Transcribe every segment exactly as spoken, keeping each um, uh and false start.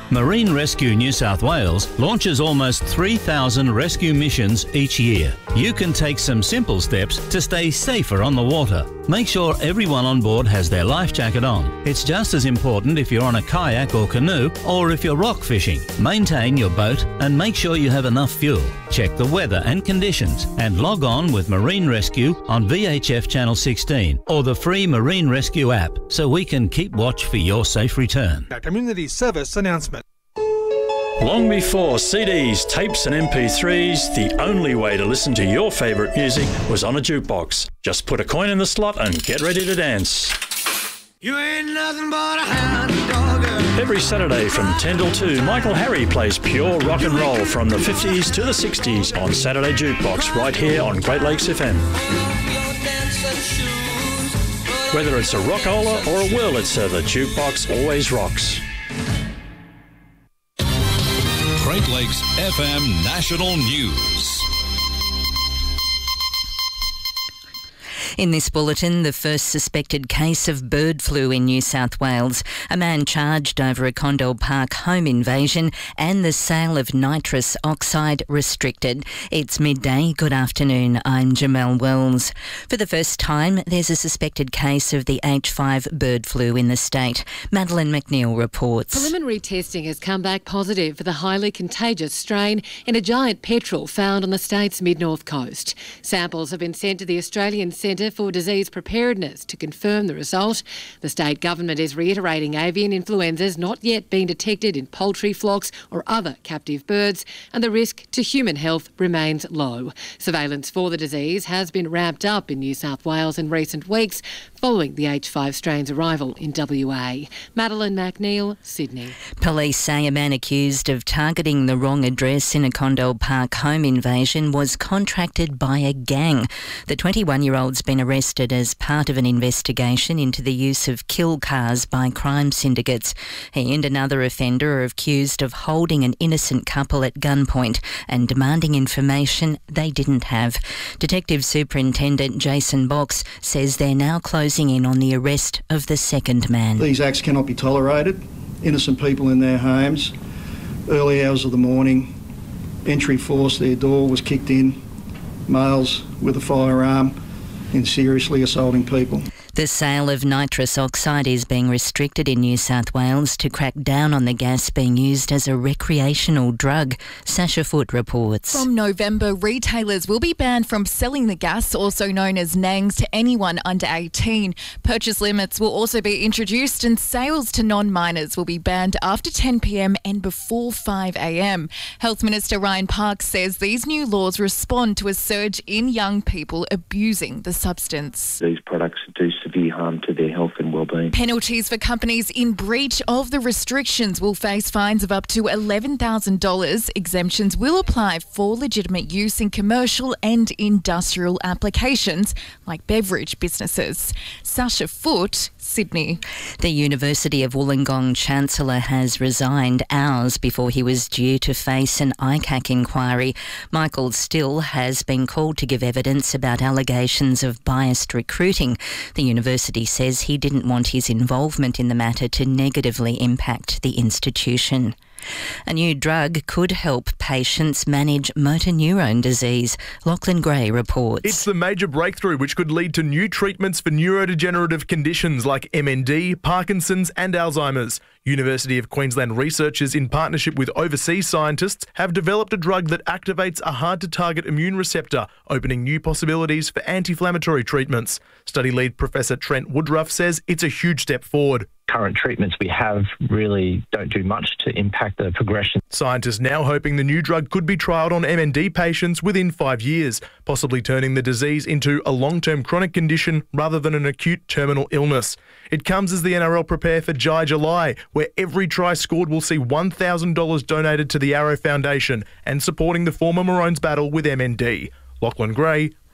Marine Rescue New South Wales launches almost three thousand rescue missions each year. You can take some simple steps to stay safer on the water. Make sure everyone on board has their life jacket on. It's just as important if you're on a kayak or canoe or if you're rock fishing. Maintain your boat and make sure you have enough fuel. Check the weather and conditions and log on with Marine Rescue on V H F Channel sixteen or the free Marine Rescue app so we can keep watch for your safe return. A community service announcement. Long before C Ds, tapes and M P threes, the only way to listen to your favourite music was on a jukebox. Just put a coin in the slot and get ready to dance. You ain't nothing but a hound dog. Every Saturday from ten till two, Michael Harry plays pure rock and roll from the fifties to the sixties on Saturday Jukebox right here on Great Lakes F M. Whether it's a rockola or a Wurlitzer, the jukebox always rocks. Great Lakes F M National News. In this bulletin, the first suspected case of bird flu in New South Wales, a man charged over a Condell Park home invasion and the sale of nitrous oxide restricted. It's midday. Good afternoon. I'm Jamelle Wells. For the first time, there's a suspected case of the H five bird flu in the state. Madeline McNeil reports. Preliminary testing has come back positive for the highly contagious strain in a giant petrel found on the state's mid-north coast. Samples have been sent to the Australian Centre for Disease Preparedness to confirm the result. The state government is reiterating avian influenza has not yet been detected in poultry flocks or other captive birds, and the risk to human health remains low. Surveillance for the disease has been ramped up in New South Wales in recent weeks following the H five strain's arrival in W A. Madeline McNeil, Sydney. Police say a man accused of targeting the wrong address in a Condell Park home invasion was contracted by a gang. The twenty-one-year-old's been arrested as part of an investigation into the use of kill cars by crime syndicates. He and another offender are accused of holding an innocent couple at gunpoint and demanding information they didn't have. Detective Superintendent Jason Box says they're now closing in on the arrest of the second man. These acts cannot be tolerated. Innocent people in their homes, early hours of the morning, entry force, their door was kicked in, males with a firearm in seriously assaulting people. The sale of nitrous oxide is being restricted in New South Wales to crack down on the gas being used as a recreational drug. Sasha Foote reports. From November, retailers will be banned from selling the gas, also known as nangs, to anyone under eighteen. Purchase limits will also be introduced and sales to non-minors will be banned after ten p m and before five a m. Health Minister Ryan Parks says these new laws respond to a surge in young people abusing the substance. These products do severe harm to their health and well-being. Penalties for companies in breach of the restrictions will face fines of up to eleven thousand dollars. Exemptions will apply for legitimate use in commercial and industrial applications like beverage businesses. Sasha Foote, Sydney. The University of Wollongong Chancellor has resigned hours before he was due to face an I C A C inquiry. Michael Still has been called to give evidence about allegations of biased recruiting. The university says he didn't want his involvement in the matter to negatively impact the institution. A new drug could help patients manage motor neurone disease. Lachlan Gray reports. It's the major breakthrough which could lead to new treatments for neurodegenerative conditions like M N D, Parkinson's and Alzheimer's. University of Queensland researchers in partnership with overseas scientists have developed a drug that activates a hard-to-target immune receptor, opening new possibilities for anti-inflammatory treatments. Study lead Professor Trent Woodruff says it's a huge step forward. Current treatments we have really don't do much to impact the progression. Scientists now hoping the new drug could be trialled on M N D patients within five years, possibly turning the disease into a long-term chronic condition rather than an acute terminal illness. It comes as the N R L prepare for Jai July, where every try scored will see one thousand dollars donated to the Arrow Foundation and supporting the former Maroons battle with M N D. Lachlan Gray,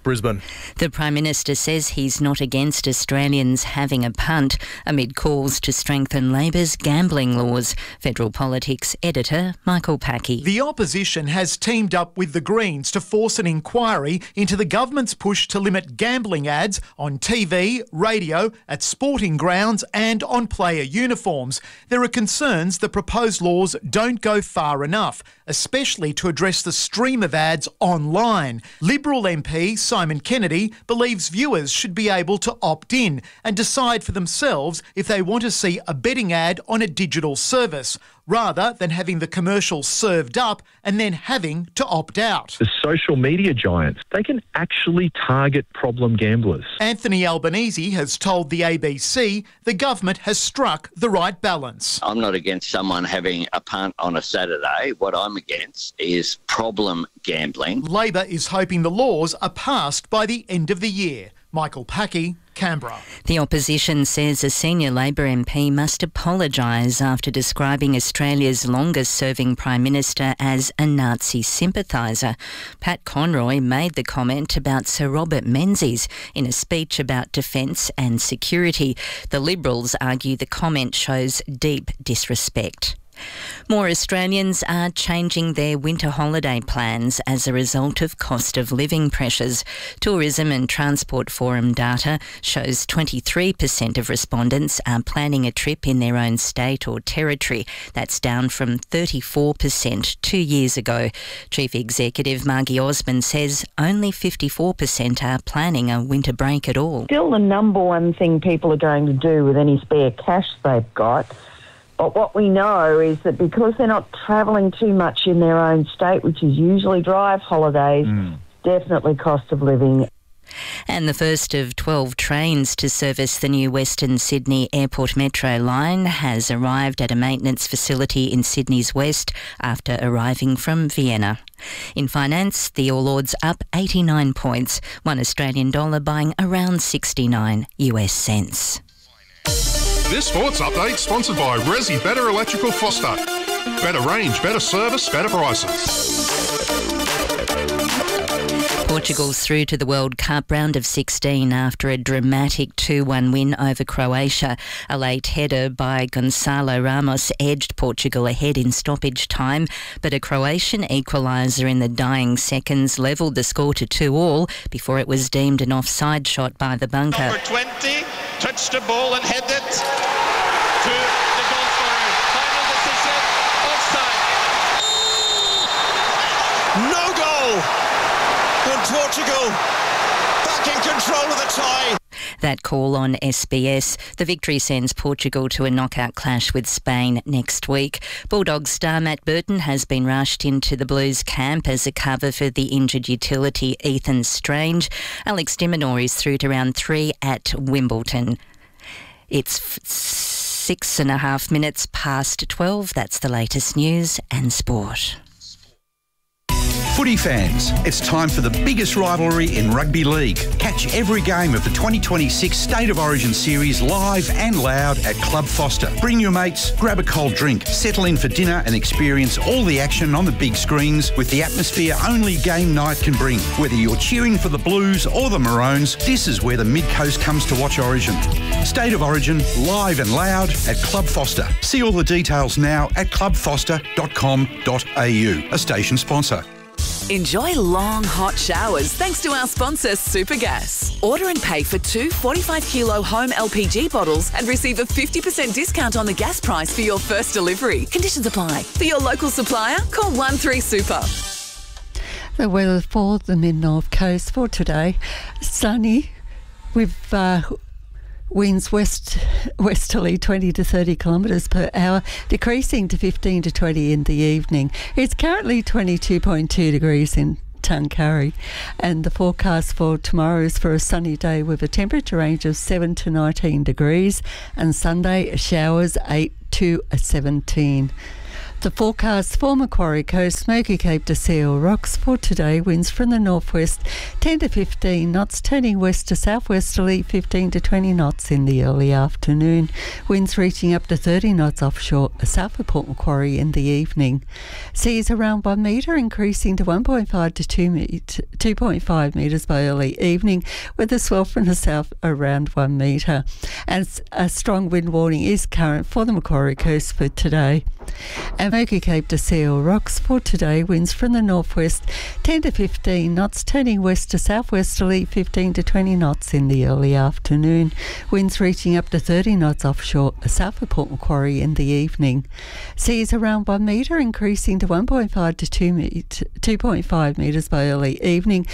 Brisbane. The Prime Minister says he's not against Australians having a punt amid calls to strengthen Labor's gambling laws. Federal Politics editor Michael Packey. The opposition has teamed up with the Greens to force an inquiry into the government's push to limit gambling ads on T V, radio, at sporting grounds and on player uniforms. There are concerns the proposed laws don't go far enough, especially to address the stream of ads online. Liberal M P Simon Kennedy believes viewers should be able to opt in and decide for themselves if they want to see a betting ad on a digital service, rather than having the commercial served up and then having to opt out. The social media giants, they can actually target problem gamblers. Anthony Albanese has told the A B C the government has struck the right balance. I'm not against someone having a punt on a Saturday. What I'm against is problem gambling. Labor is hoping the laws are passed by the end of the year. Michael Packey, Canberra. The opposition says a senior Labor M P must apologise after describing Australia's longest-serving Prime Minister as a Nazi sympathiser. Pat Conroy made the comment about Sir Robert Menzies in a speech about defence and security. The Liberals argue the comment shows deep disrespect. More Australians are changing their winter holiday plans as a result of cost of living pressures. Tourism and Transport Forum data shows twenty-three percent of respondents are planning a trip in their own state or territory. That's down from thirty-four percent two years ago. Chief Executive Margie Osmond says only fifty-four percent are planning a winter break at all. Still the number one thing people are going to do with any spare cash they've got. But what we know is that because they're not travelling too much in their own state, which is usually drive holidays, mm. definitely cost of living. And the first of twelve trains to service the new Western Sydney Airport Metro line has arrived at a maintenance facility in Sydney's west after arriving from Vienna. In finance, the All Ords up eighty-nine points, one Australian dollar buying around sixty-nine US cents. This sports update sponsored by Resi Better Electrical Foster. Better range, better service, better prices. Portugal's through to the World Cup round of sixteen after a dramatic two one win over Croatia. A late header by Gonçalo Ramos edged Portugal ahead in stoppage time, but a Croatian equaliser in the dying seconds levelled the score to two all before it was deemed an offside shot by the bunker. Number twenty touched the ball and headed to the goalscorer. Final decision, offside. No goal! And Portugal back in control of the tie. That call on S B S. The victory sends Portugal to a knockout clash with Spain next week. Bulldogs star Matt Burton has been rushed into the Blues camp as a cover for the injured utility Ethan Strange. Alex de Minaur is through to round three at Wimbledon. It's f- six and a half minutes past twelve. That's the latest news and sport. Footy fans, it's time for the biggest rivalry in rugby league. Catch every game of the twenty twenty-six State of Origin series live and loud at Club Foster. Bring your mates, grab a cold drink, settle in for dinner and experience all the action on the big screens with the atmosphere only game night can bring. Whether you're cheering for the Blues or the Maroons, this is where the Mid-Coast comes to watch Origin. State of Origin, live and loud at Club Foster. See all the details now at club foster dot com dot a u, a station sponsor. Enjoy long, hot showers thanks to our sponsor, Supergas. Order and pay for two forty-five kilo home L P G bottles and receive a fifty percent discount on the gas price for your first delivery. Conditions apply. For your local supplier, call one three super. The weather for the mid-north coast for today, sunny with uh, winds west westerly twenty to thirty kilometres per hour, decreasing to fifteen to twenty in the evening. It's currently twenty-two point two degrees in Tuncurry, and the forecast for tomorrow is for a sunny day with a temperature range of seven to nineteen degrees, and Sunday showers eight to seventeen. The forecast for Macquarie Coast, Smoky Cape to Seal Rocks for today, winds from the northwest ten to fifteen knots, turning west to southwesterly fifteen to twenty knots in the early afternoon. Winds reaching up to thirty knots offshore south of Port Macquarie in the evening. Seas around one metre, increasing to one point five to two point five metres by early evening, with a swell from the south around one metre. And a strong wind warning is current for the Macquarie Coast for today. And Smoky Cape to Seal Rocks for today, winds from the northwest ten to fifteen knots, turning west to southwesterly fifteen to twenty knots in the early afternoon. Winds reaching up to thirty knots offshore south of Port Macquarie in the evening. Seas around one metre, increasing to one point five to two point five metres by early evening,